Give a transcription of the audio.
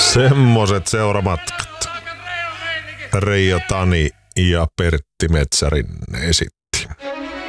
Semmoset seuramatkat. Reijo Tani ja Pertti Metsärin esittää.